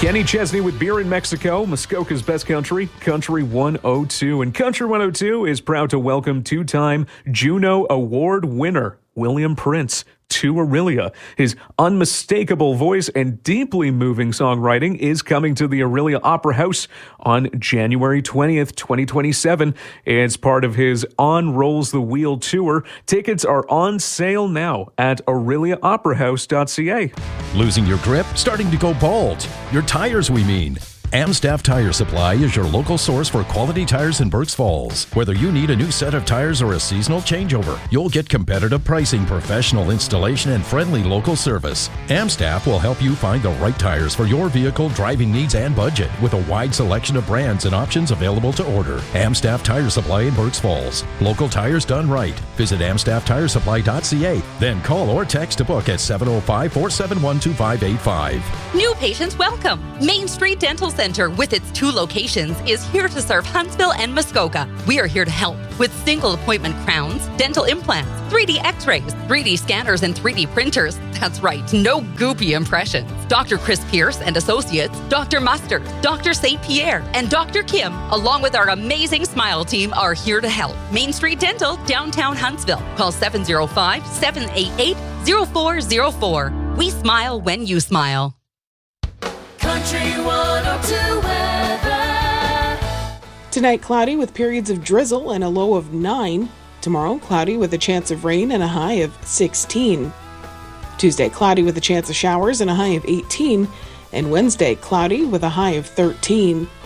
Kenny Chesney with Beer in Mexico, Muskoka's best country, Country 102. And Country 102 is proud to welcome two-time Juno Award winner William Prince to Orillia. His unmistakable voice and deeply moving songwriting is coming to the Orillia Opera House on January 20th, 2027. It's part of his On Rolls the Wheel tour. Tickets are on sale now at orilliaoperahouse.ca. Losing your grip? Starting to go bald? Your tires, we mean. Amstaff Tire Supply is your local source for quality tires in Berks Falls. Whether you need a new set of tires or a seasonal changeover, you'll get competitive pricing, professional installation, and friendly local service. Amstaff will help you find the right tires for your vehicle driving needs and budget with a wide selection of brands and options available to order. Amstaff Tire Supply in Berks Falls. Local tires done right. Visit amstafftiresupply.ca. Then call or text to book at 705-471-2585. New patients welcome. Main Street Dental Center with its 2 locations is here to serve Huntsville and Muskoka. We are here to help with single appointment crowns, dental implants, 3D x-rays, 3D scanners, and 3D printers. That's right, no goopy impressions. Dr. Chris Pierce and Associates, Dr. Mustard, Dr. St. Pierre, and Dr. Kim, along with our amazing Smile team, are here to help. Main Street Dental, downtown Huntsville. Call 705-788-0404. We smile when you smile. Country 102 weather. Tonight, cloudy with periods of drizzle and a low of 9. Tomorrow, cloudy with a chance of rain and a high of 16. Tuesday, cloudy with a chance of showers and a high of 18. And Wednesday, cloudy with a high of 13.